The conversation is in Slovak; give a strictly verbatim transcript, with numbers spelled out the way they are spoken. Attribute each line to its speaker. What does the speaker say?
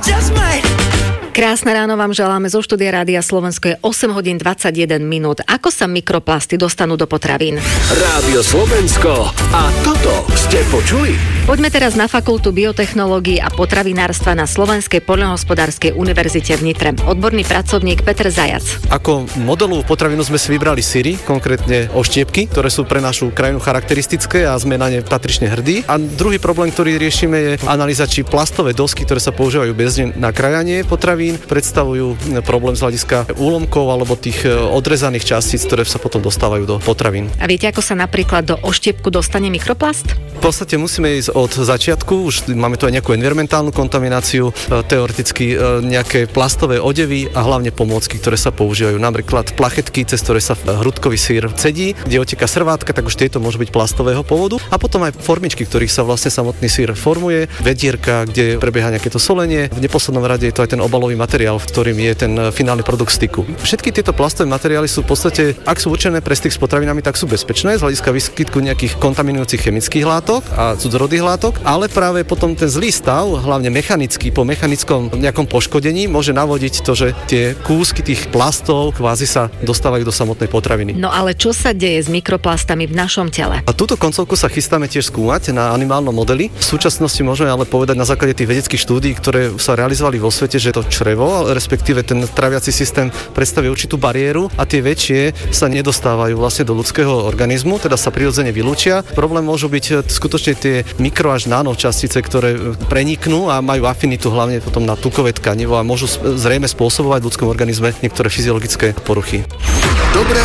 Speaker 1: just might.
Speaker 2: Krásne ráno vám želáme zo štúdia Rádia Slovensko. Je osem hodín dvadsaťjeden minút. Ako sa mikroplasty dostanú do potravín?
Speaker 3: Rádio Slovensko. A toto ste počuli?
Speaker 2: Poďme teraz na Fakultu biotechnológií a potravinárstva na Slovenskej poľnohospodárskej univerzite v Nitre. Odborný pracovník Peter Zajac.
Speaker 4: Ako modelovú potravinu sme si vybrali syry, konkrétne oštiepky, ktoré sú pre našu krajinu charakteristické a sme na ne patrične hrdí. A druhý problém, ktorý riešime, je analýza, či plastové dosky, ktoré sa používajú bežne na krajanie potravín, predstavujú problém z hľadiska úlomkov alebo tých odrezaných častíc, ktoré sa potom dostávajú do potravín.
Speaker 2: A viete, ako sa napríklad do oštiepku dostane mikroplast?
Speaker 4: V podstate musíme ísť od začiatku, už máme tu aj nejakú environmentálnu kontamináciu, teoreticky nejaké plastové odevy a hlavne pomôcky, ktoré sa používajú. Napríklad plachetky, cez ktoré sa hrudkový syr cedí, kde oteká srvátka, tak už tieto môžu byť plastového pôvodu. A potom aj formičky, ktorých sa vlastne samotný syr formuje, vedierka, kde prebieha nejaké to solenie. V neposlednom rade je to aj ten obalový materiál, v ktorým je ten finálny produkt styku. Všetky tieto plastové materiály sú v podstate, ak sú určené pre styk s potravinami, tak sú bezpečné z hľadiska výskytku nejakých kontaminujúcich chemických látok a cudzorodých látok, ale práve potom ten zlý stav, hlavne mechanický, po mechanickom nejakom poškodení, môže navodiť to, že tie kúsky tých plastov kvázi sa dostávajú do samotnej potraviny.
Speaker 2: No ale čo sa deje s mikroplastami v našom tele?
Speaker 4: A túto koncovku sa chystáme tiež skúmať na animálnom modeli. V súčasnosti môžeme ale povedať na základe tých vedeckých štúdií, ktoré sa realizovali vo svete, že to črevo, respektíve ten traviaci systém predstavuje určitú bariéru a tie väčšie sa nedostávajú vlastne do ľudského organizmu, teda sa prirodzene vylúčia. Problém môžu byť skutočne tie mikro až nanočastice, ktoré preniknú a majú afinitu hlavne potom na tukové tkanivo a môžu zrejme spôsobovať v ľudskom organizme niektoré fyziologické poruchy.
Speaker 3: Dobré